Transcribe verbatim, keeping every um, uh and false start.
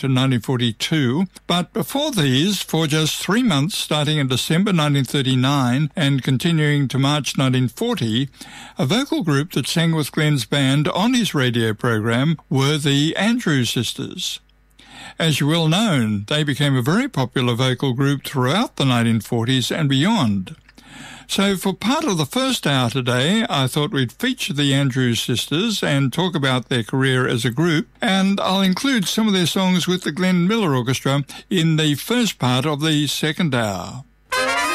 to nineteen forty-two, but before these, for just three months starting in December nineteen thirty-nine and continuing to March nineteen forty, a vocal group that sang with Glenn's band on his radio program were the Andrews Sisters. As you well know, they became a very popular vocal group throughout the nineteen forties and beyond. So for part of the first hour today, I thought we'd feature the Andrews Sisters and talk about their career as a group, and I'll include some of their songs with the Glenn Miller Orchestra in the first part of the second hour.